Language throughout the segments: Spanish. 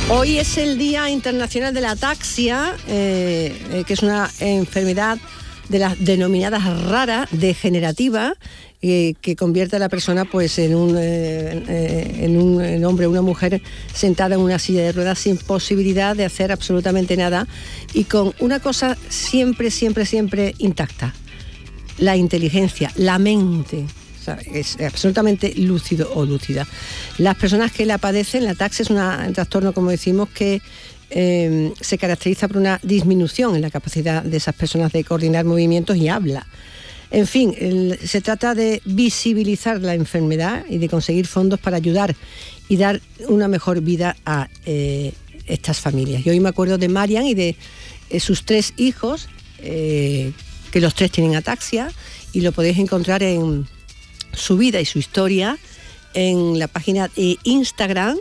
Hoy es el Día Internacional de la Ataxia, que es una enfermedad de las denominadas raras, degenerativa, que convierte a la persona pues en un hombre o una mujer sentada en una silla de ruedas sin posibilidad de hacer absolutamente nada y con una cosa siempre intacta: la inteligencia, la mente. Es absolutamente lúcido o lúcida. Las personas que la padecen, la ataxia es un trastorno, como decimos, que se caracteriza por una disminución en la capacidad de esas personas de coordinar movimientos y habla. En fin, se trata de visibilizar la enfermedad y de conseguir fondos para ayudar y dar una mejor vida a estas familias. Yo hoy me acuerdo de Marian y de sus 3 hijos, que los 3 tienen ataxia, y lo podéis encontrar en su vida y su historia en la página de Instagram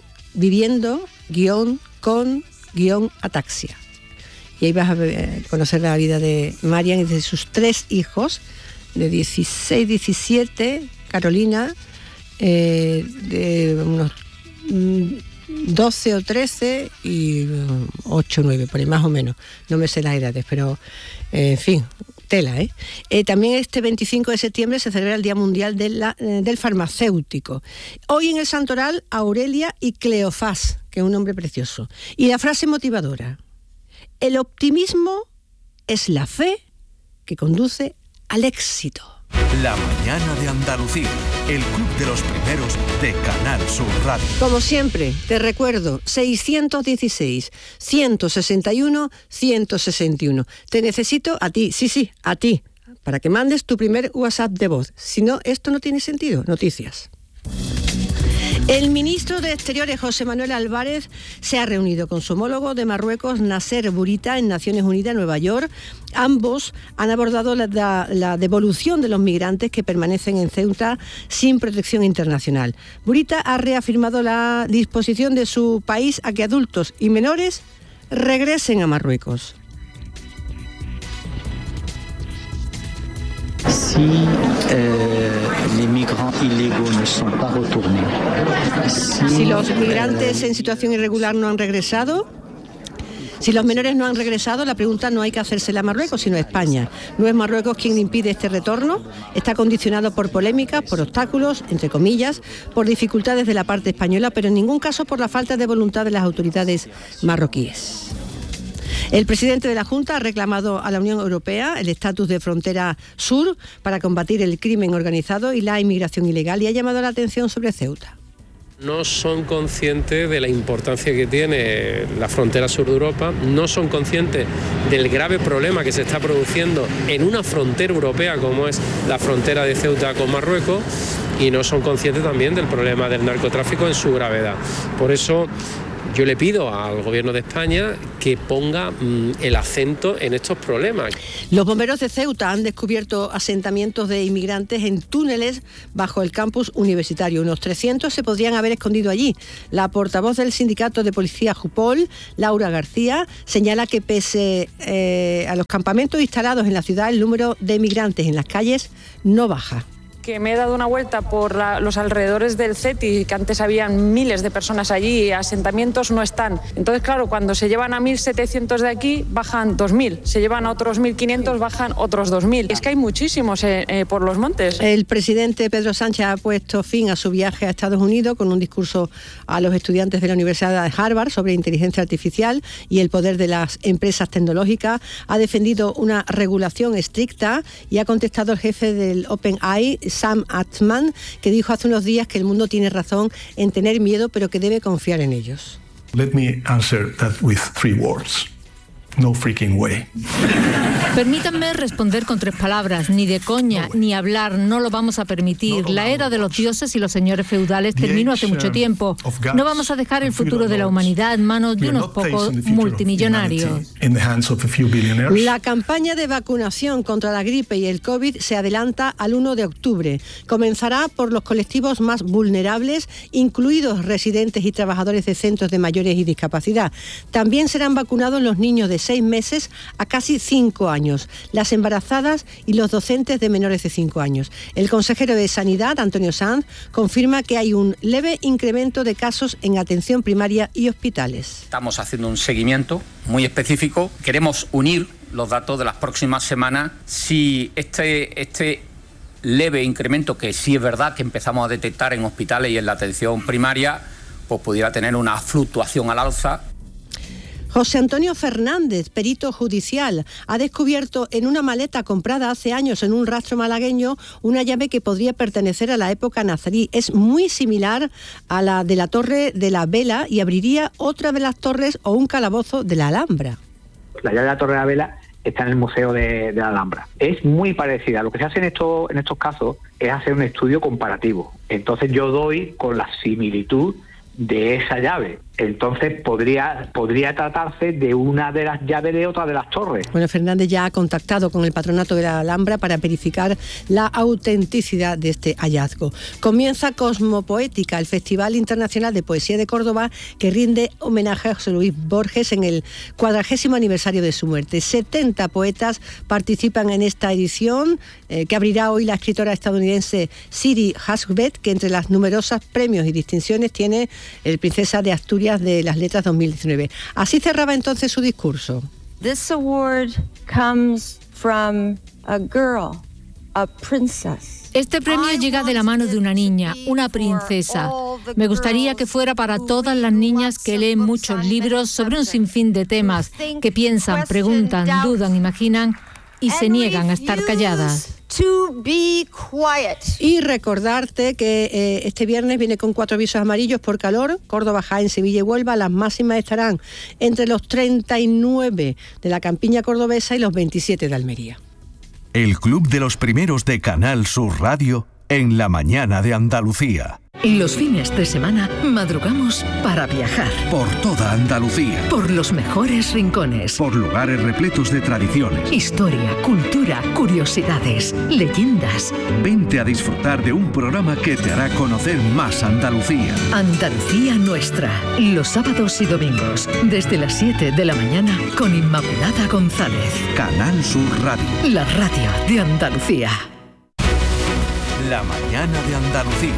viviendo-con-ataxia. Y ahí vas a conocer la vida de Marian y de sus 3 hijos, de 16, 17, Carolina, de unos 12 o 13 y 8 o 9, por ahí más o menos. No me sé las edades, pero en fin, tela, ¿eh? También este 25 de septiembre se celebra el Día Mundial del Farmacéutico. Hoy en el Santoral, Aurelia y Cleofás, que es un nombre precioso. Y la frase motivadora: el optimismo es la fe que conduce al éxito. La mañana de Andalucía, el club de los primeros de Canal Sur Radio. Como siempre, te recuerdo, 616-161-161. Te necesito a ti, sí, a ti, para que mandes tu primer WhatsApp de voz. Si no, esto no tiene sentido. Noticias. El ministro de Exteriores, José Manuel Álvarez, se ha reunido con su homólogo de Marruecos, Nasser Bourita, en Naciones Unidas, Nueva York. Ambos han abordado la devolución de los migrantes que permanecen en Ceuta sin protección internacional. Bourita ha reafirmado la disposición de su país a que adultos y menores regresen a Marruecos. Si les migrants illégaux ne sont pas retournés. Si los migrantes en situación irregular no han regresado, si los menores no han regresado, la pregunta no hay que hacérsela a Marruecos, sino a España. No es Marruecos quien impide este retorno, está condicionado por polémicas, por obstáculos, entre comillas, por dificultades de la parte española, pero en ningún caso por la falta de voluntad de las autoridades marroquíes. El presidente de la Junta ha reclamado a la Unión Europea el estatus de frontera sur para combatir el crimen organizado y la inmigración ilegal y ha llamado la atención sobre Ceuta. No son conscientes de la importancia que tiene la frontera sur de Europa, no son conscientes del grave problema que se está produciendo en una frontera europea como es la frontera de Ceuta con Marruecos y no son conscientes también del problema del narcotráfico en su gravedad. Por eso yo le pido al Gobierno de España que ponga el acento en estos problemas. Los bomberos de Ceuta han descubierto asentamientos de inmigrantes en túneles bajo el campus universitario. Unos 300 se podrían haber escondido allí. La portavoz del sindicato de policía Jupol, Laura García, señala que pese a los campamentos instalados en la ciudad, el número de inmigrantes en las calles no baja. Que me he dado una vuelta por los alrededores del CETI, que antes habían miles de personas allí y asentamientos no están. Entonces, claro, cuando se llevan a 1.700 de aquí, bajan 2.000. Se llevan a otros 1.500, bajan otros 2.000. Es que hay muchísimos por los montes. El presidente Pedro Sánchez ha puesto fin a su viaje a Estados Unidos con un discurso a los estudiantes de la Universidad de Harvard sobre inteligencia artificial y el poder de las empresas tecnológicas. Ha defendido una regulación estricta y ha contestado el jefe del OpenAI, Sam Altman, que dijo hace unos días que el mundo tiene razón en tener miedo, pero que debe confiar en ellos. Let me answer that with 3 words. No freaking way. Permítanme responder con 3 palabras. Ni de coña, ni hablar, no lo vamos a permitir. La era de los dioses y los señores feudales terminó hace mucho tiempo. No vamos a dejar el futuro de la humanidad en manos de unos pocos multimillonarios. La campaña de vacunación contra la gripe y el COVID se adelanta al 1 de octubre. Comenzará por los colectivos más vulnerables, incluidos residentes y trabajadores de centros de mayores y discapacidad. También serán vacunados los niños de 6 meses a casi 5 años. años, las embarazadas y los docentes de menores de 5 años. El consejero de Sanidad, Antonio Sanz, confirma que hay un leve incremento de casos en atención primaria y hospitales. Estamos haciendo un seguimiento muy específico. Queremos unir los datos de las próximas semanas. Si este leve incremento, que sí es verdad que empezamos a detectar en hospitales y en la atención primaria, pues pudiera tener una fluctuación al alza. José Antonio Fernández, perito judicial, ha descubierto en una maleta comprada hace años en un rastro malagueño una llave que podría pertenecer a la época nazarí. Es muy similar a la de la Torre de la Vela y abriría otra de las torres o un calabozo de la Alhambra. La llave de la Torre de la Vela está en el Museo de la Alhambra. Es muy parecida. Lo que se hace en estos casos es hacer un estudio comparativo. Entonces yo doy con la similitud de esa llave. Entonces podría tratarse de una de las llaves de otra de las torres. Bueno, Fernández ya ha contactado con el Patronato de la Alhambra para verificar la autenticidad de este hallazgo. Comienza Cosmopoética, el Festival Internacional de Poesía de Córdoba, que rinde homenaje a José Luis Borges en el 40º aniversario de su muerte. 70 poetas participan en esta edición, que abrirá hoy la escritora estadounidense Siri Husband, que entre las numerosas premios y distinciones tiene el Princesa de Asturias de las Letras 2019. Así cerraba entonces su discurso. This award comes from a girl, a princess. Este premio llega de la mano de una niña, una princesa. Me gustaría que fuera para todas las niñas que leen muchos libros sobre un sinfín de temas, que piensan, preguntan, dudan, imaginan y se niegan a estar calladas. Y recordarte que este viernes viene con 4 avisos amarillos por calor. Córdoba, Jaén, Sevilla y Huelva. Las máximas estarán entre los 39 de la campiña cordobesa y los 27 de Almería. El Club de los Primeros de Canal Sur Radio en la mañana de Andalucía. Los fines de semana madrugamos para viajar. Por toda Andalucía. Por los mejores rincones. Por lugares repletos de tradiciones. Historia, cultura, curiosidades, leyendas. Vente a disfrutar de un programa que te hará conocer más Andalucía. Andalucía Nuestra. Los sábados y domingos, desde las 7 de la mañana, con Inmaculada González. Canal Sur Radio. La radio de Andalucía. La mañana de Andalucía.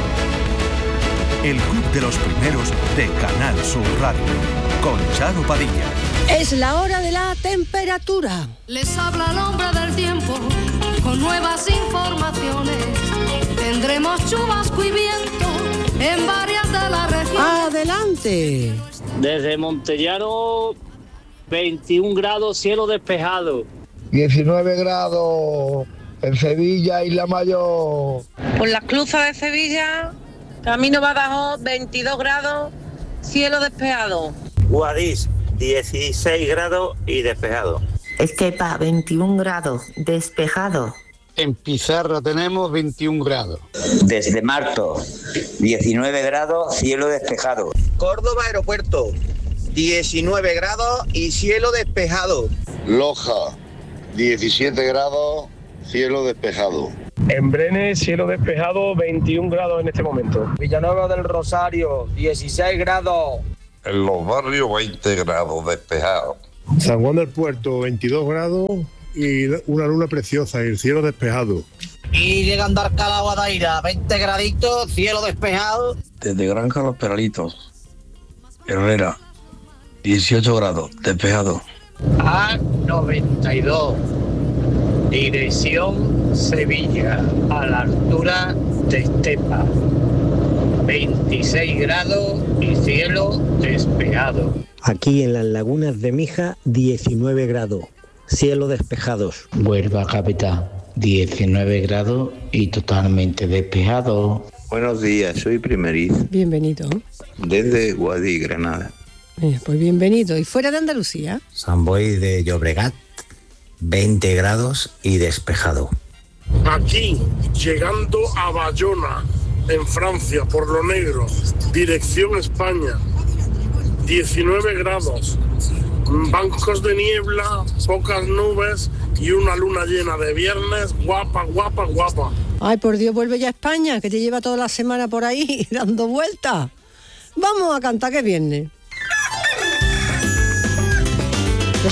El Club de los Primeros de Canal Sur Radio, con Charo Padilla. Es la hora de la temperatura. Les habla el hombre del tiempo, con nuevas informaciones. Tendremos chubasco y viento en varias de las regiones. ¡Adelante! Desde Montellano, 21 grados, cielo despejado. 19 grados en Sevilla, Isla Mayor. Por las Cluzas de Sevilla... Camino Badajoz, 22 grados, cielo despejado. Guadix, 16 grados y despejado. Estepa, 21 grados, despejado. En Pizarra tenemos 21 grados. Desde Marto, 19 grados, cielo despejado. Córdoba Aeropuerto, 19 grados y cielo despejado. Loja, 17 grados, cielo despejado. En Brenes, cielo despejado, 21 grados en este momento. Villanueva del Rosario, 16 grados. En los barrios, 20 grados despejado. San Juan del Puerto, 22 grados y una luna preciosa y el cielo despejado. Y llegando a Alcalá, Guadaira, 20 graditos, cielo despejado. Desde Granja Los Peralitos, Herrera, 18 grados, despejado. A92, dirección Sevilla, a la altura de Estepa, 26 grados y cielo despejado. Aquí en las lagunas de Mija, 19 grados, cielo despejados. Huelva capital, 19 grados y totalmente despejado. Buenos días, soy Primeriz. Bienvenido. Desde Guadix, Granada. Pues bienvenido. ¿Y fuera de Andalucía? San Boi de Llobregat, 20 grados y despejado. Aquí, llegando a Bayona, en Francia, por lo negro, dirección España, 19 grados, bancos de niebla, pocas nubes y una luna llena de viernes, guapa, guapa, guapa. Ay, por Dios, vuelve ya a España, que te lleva toda la semana por ahí dando vueltas. Vamos a cantar que es viernes.